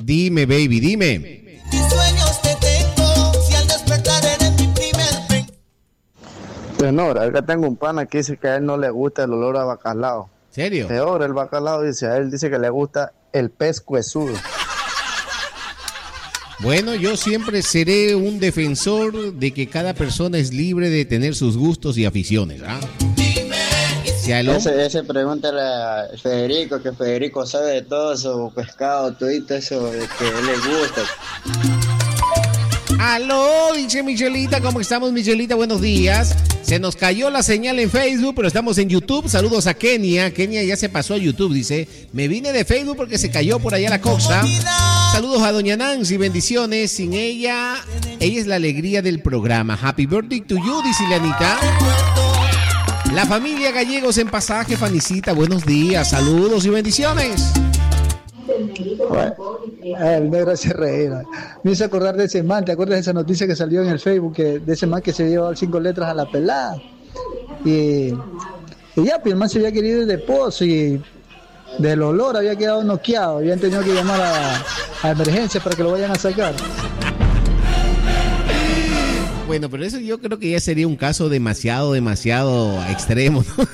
Dime, baby, dime. Mis sueños te tengo, si al despertar eres mi primer Tenor, acá tengo un pana que dice que a él no le gusta el olor a bacalao. ¿Serio? Peor el bacalao, dice, a él dice que le gusta el pez huesudo. Bueno, yo siempre seré un defensor de que cada persona es libre de tener sus gustos y aficiones, ¿ah? Si al hombre... Ese pregúntale a Federico, que Federico sabe de todo su pescado, todito eso de que él le gusta. Aló, dice Michelita, ¿cómo estamos, Michelita? Buenos días. Se nos cayó la señal en Facebook, pero estamos en YouTube. Saludos a Kenia. Kenia ya se pasó a YouTube, dice. Me vine de Facebook porque se cayó por allá la coxa. Saludos a doña Nancy, bendiciones. Sin ella es la alegría del programa. Happy birthday to you, dice Leanita. La familia Gallegos en Pasaje, Fanicita, buenos días. Saludos y bendiciones. El negro se reír. Me hizo acordar de ese man. ¿Te acuerdas de esa noticia que salió en el Facebook de ese man que se llevaba 5 letras a la pelada? Y ya, pues el man se había querido ir de pozo y del olor había quedado noqueado. Habían tenido que llamar a emergencia para que lo vayan a sacar. Bueno, pero eso yo creo que ya sería un caso demasiado extremo, ¿no?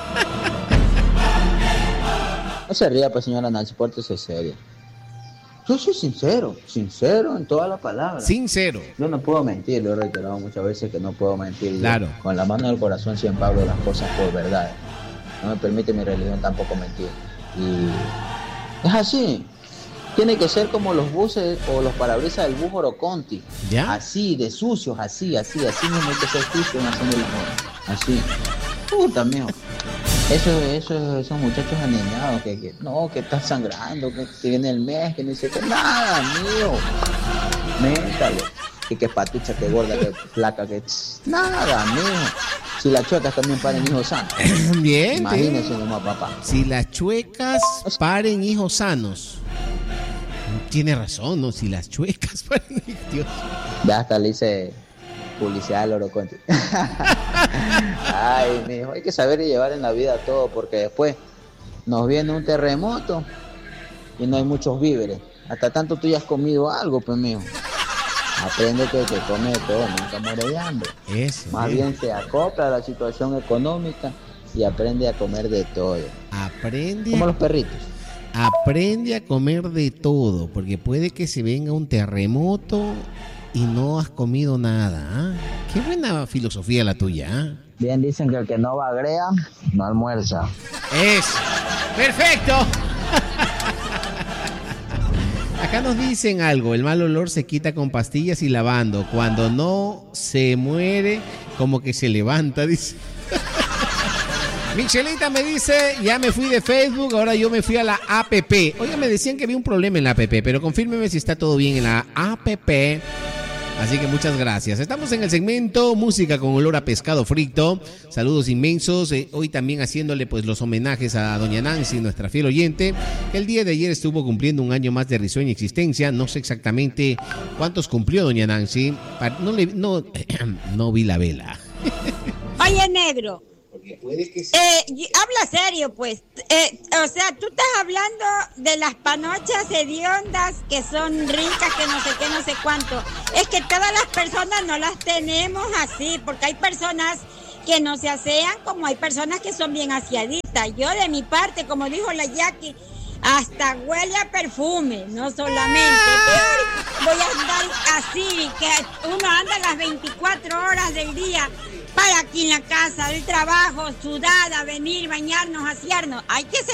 No se ría, pues, señora Nancy, pórtese seria. Yo soy sincero en todas las palabras. Sincero. Yo no puedo mentir, lo he reiterado muchas veces que no puedo mentir. Claro. Yo, con la mano del corazón siempre hablo las cosas por verdad. No me permite mi religión tampoco mentir. Y es así. Tiene que ser como los buses o los parabrisas del bus Oroconti. ¿Ya? Así, de sucios, así mismo hay que ser sucio en haciendo el amor. Así. Puta, mío. Esos muchachos aniñados que están sangrando, que viene el mes, que no dice que nada, mío. Métalo. Que patucha, que gorda, que flaca, que nada, mío. Si las chuecas también paren hijos sanos. Bien. Imagínense nomás, papá. Si las chuecas paren hijos sanos. Tiene razón, ¿no? Si las chuecas paren, Dios. Ya hasta le hice publicidad al Oroconti. Ay, mijo, hay que saber llevar en la vida todo, porque después nos viene un terremoto y no hay muchos víveres. Hasta tanto tú ya has comido algo, pues, mijo. Aprende que come de todo, nunca muere de hambre. Eso. Más bien se acopla a la situación económica y aprende a comer de todo. Aprende. Como los perritos. Aprende a comer de todo, porque puede que se venga un terremoto y no has comido nada. ¿Ah? Qué buena filosofía la tuya. ¿Ah? Bien dicen que el que no bagrea, no almuerza. Eso. ¡Perfecto! Acá nos dicen algo. El mal olor se quita con pastillas y lavando. Cuando no se muere, como que se levanta, dice. Michelita me dice, ya me fui de Facebook, ahora yo me fui a la APP. Oye, me decían que había un problema en la APP, pero confírmeme si está todo bien en la APP. Así que muchas gracias. Estamos en el segmento Música con olor a pescado frito. Saludos inmensos. Hoy también haciéndole pues los homenajes a doña Nancy, nuestra fiel oyente, que el día de ayer estuvo cumpliendo un año más de risueña existencia. No sé exactamente cuántos cumplió doña Nancy. No vi la vela. Oye, negro. Habla serio, pues. O sea, tú estás hablando de las panochas hediondas que son ricas, que no sé qué, no sé cuánto. Es que todas las personas no las tenemos así, porque hay personas que no se asean, como hay personas que son bien aseaditas. Yo, de mi parte, como dijo la Jackie, hasta huele a perfume, no solamente. Voy a andar así, que uno anda las 24 horas del día para aquí en la casa, del trabajo, sudada, venir, bañarnos, asearnos. Hay que ser